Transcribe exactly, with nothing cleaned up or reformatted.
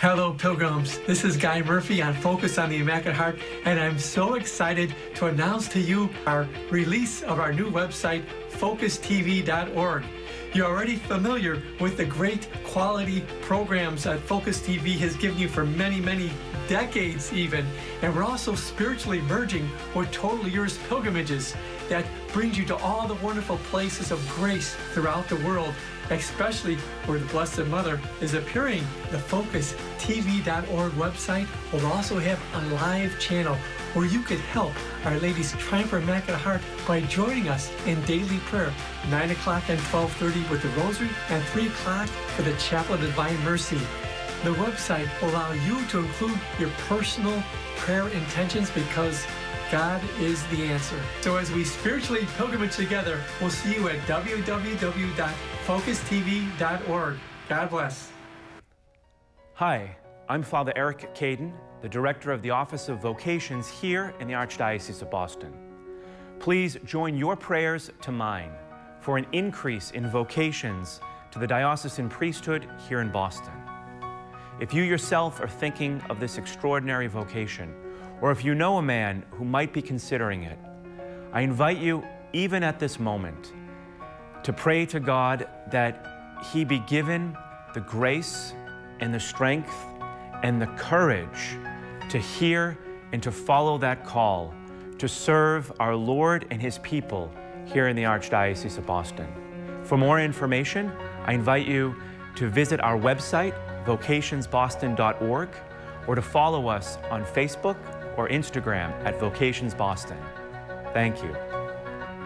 Hello, pilgrims. This is Guy Murphy on Focus on the Immaculate Heart, and I'm so excited to announce to you our release of our new website, focus T V dot org. You're already familiar with the great quality programs that Focus T V has given you for many, many decades even. And we're also spiritually merging with Total Yours pilgrimages that brings you to all the wonderful places of grace throughout the world, especially where the Blessed Mother is appearing. The focus T V dot org website will also have a live channel where you could help Our Lady's Triumphant Immaculate Heart by joining us in daily prayer, nine o'clock and twelve thirty with the Rosary, and three o'clock for the Chapel of Divine Mercy. The website will allow you to include your personal prayer intentions because God is the answer. So as we spiritually pilgrimage together, we'll see you at w w w dot focus T V dot org. God bless. Hi, I'm Father Eric Caden, the Director of the Office of Vocations here in the Archdiocese of Boston. Please join your prayers to mine for an increase in vocations to the diocesan priesthood here in Boston. If you yourself are thinking of this extraordinary vocation, or if you know a man who might be considering it, I invite you, even at this moment, to pray to God that He be given the grace and the strength and the courage to hear and to follow that call to serve our Lord and His people here in the Archdiocese of Boston. For more information, I invite you to visit our website, vocations boston dot org, or to follow us on Facebook or Instagram at Vocations Boston. Thank you.